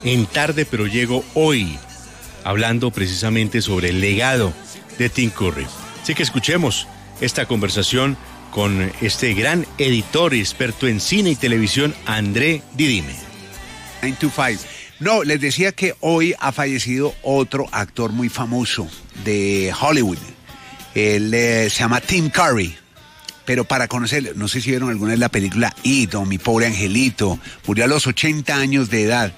En Tarde pero Llego hoy, hablando precisamente sobre el legado de Tim Curry. Así que escuchemos esta conversación con este gran editor y experto en cine y televisión, André Didime. 925. No, les decía que hoy ha fallecido otro actor muy famoso de Hollywood. Él se llama Tim Curry. Pero para conocerlo, no sé si vieron alguna vez la película It o Mi Pobre Angelito. Murió a los 80 años de edad.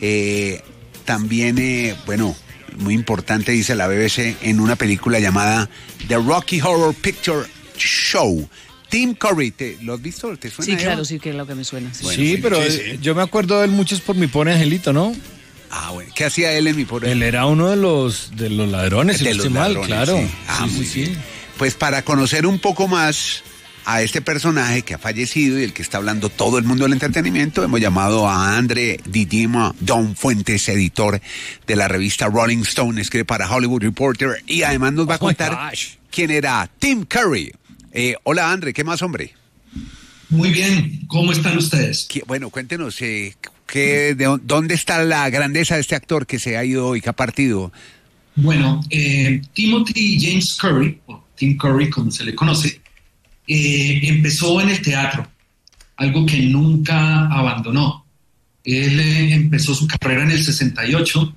También, muy importante, dice la BBC, en una película llamada The Rocky Horror Picture Show. Tim Curry, ¿lo has visto? ¿Te suena? Sí, claro, sí, que es lo que me suena. Sí, bueno, pero yo me acuerdo de él muchos por Mi Pobre Angelito, ¿no? Ah, bueno. ¿Qué hacía él en Mi Pobre Angelito? Él era uno de los ladrones, de los ladrones, mal, claro. Sí. Ah, sí, sí. Pues para conocer un poco más a este personaje que ha fallecido y el que está hablando todo el mundo del entretenimiento, hemos llamado a André Didime, Don Fuentes, editor de la revista Rolling Stone, escribe para Hollywood Reporter, y además nos va a contar quién era Tim Curry. Hola, André, ¿qué más, hombre? Muy bien, ¿cómo están ustedes? Bueno, cuéntenos, ¿dónde está la grandeza de este actor que se ha ido y que ha partido? Bueno, Timothy James Curry, o Tim Curry como se le conoce, empezó en el teatro, algo que nunca abandonó. Él empezó su carrera en el 68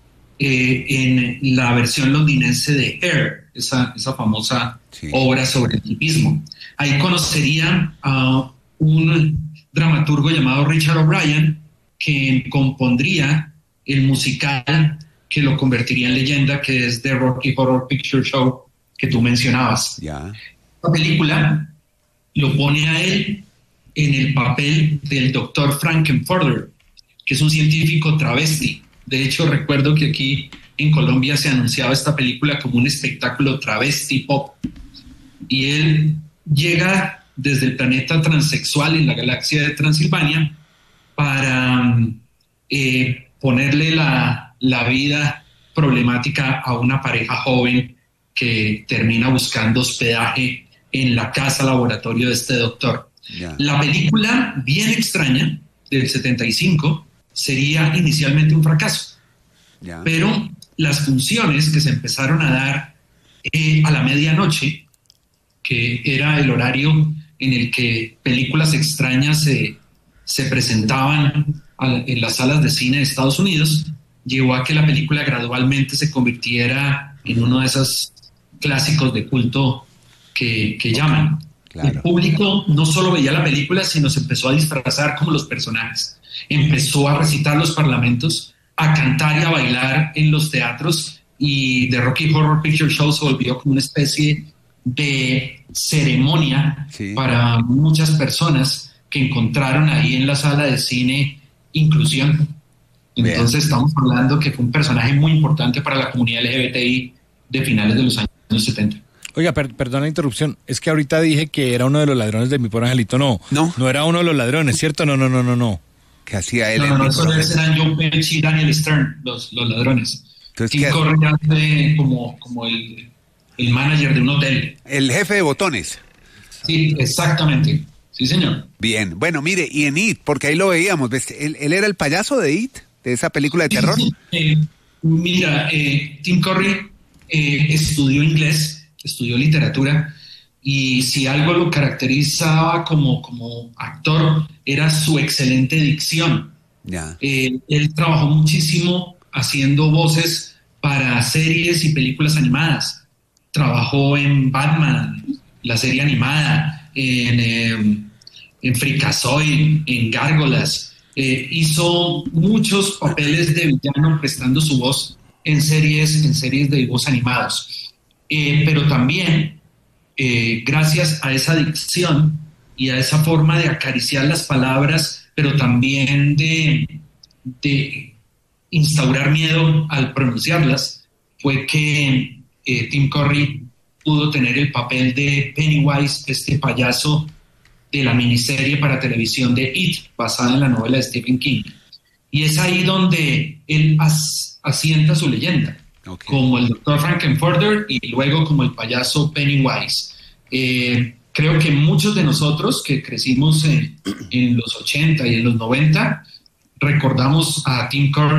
en la versión londinense de Hair, esa famosa obra sobre el hipismo. Ahí conocería a un dramaturgo llamado Richard O'Brien, que compondría el musical que lo convertiría en leyenda, que es The Rocky Horror Picture Show, que tú mencionabas. Yeah. La película lo pone a él en el papel del Dr. Frankenfurter, que es un científico travesti. De hecho, recuerdo que aquí en Colombia se anunciaba esta película como un espectáculo travesti pop. Y él llega desde el planeta transexual en la galaxia de Transilvania para ponerle la vida problemática a una pareja joven que termina buscando hospedaje en la casa laboratorio de este doctor. Yeah. La película, bien extraña, del 75, sería inicialmente un fracaso. Yeah. Pero las funciones que se empezaron a dar a la medianoche, que era el horario en el que películas extrañas se presentaban en las salas de cine de Estados Unidos, llevó a que la película gradualmente se convirtiera en uno de esos clásicos de culto que llaman. Claro. El público no solo veía la película, sino se empezó a disfrazar como los personajes. Empezó a recitar los parlamentos, a cantar y a bailar en los teatros, y The Rocky Horror Picture Show se volvió como una especie de ceremonia para muchas personas que encontraron ahí en la sala de cine inclusión. Entonces estamos hablando que fue un personaje muy importante para la comunidad LGBTI de finales de los años 70. Oiga, perdón la interrupción, es que ahorita dije que era uno de los ladrones de Mi Pobre Angelito. No era uno de los ladrones, ¿cierto? No. ¿Qué hacía él? No, esos eran Joe Pesci y Daniel Stern, los ladrones. Tim Curry hace como el manager de un hotel. El jefe de botones. Sí, exactamente. Sí, señor. Bien, bueno, mire, y en It, porque ahí lo veíamos, ¿ves? ¿Él era el payaso de It, de esa película de terror? Mira, Tim Curry estudió inglés, estudió literatura, y si algo lo caracterizaba como actor era su excelente dicción. Yeah. Él trabajó muchísimo haciendo voces para series y películas animadas. Trabajó en Batman, la serie animada, en Freakazoid, en Gárgolas. Hizo muchos papeles de villano prestando su voz en series de dibujos animados. Pero también, gracias a esa dicción y a esa forma de acariciar las palabras, pero también de instaurar miedo al pronunciarlas, fue que Tim Curry pudo tener el papel de Pennywise, este payaso de la miniserie para televisión de It, basada en la novela de Stephen King. Y es ahí donde él asienta su leyenda, como el Dr. Frankenfurter y luego como el payaso Pennywise. Creo que muchos de nosotros que crecimos en los 80 y en los 90 recordamos a Tim Curry